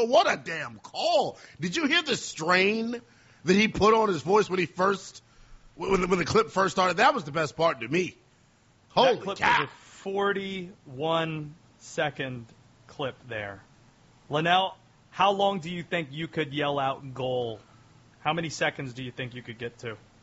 But what a damn call. Did you hear the strain that he put on his voice when the clip first started? That was the best part to me. Holy that clip cow. was a 41-second clip there. Linnell, how long do you think you could yell out goal? How many seconds do you think you could get to?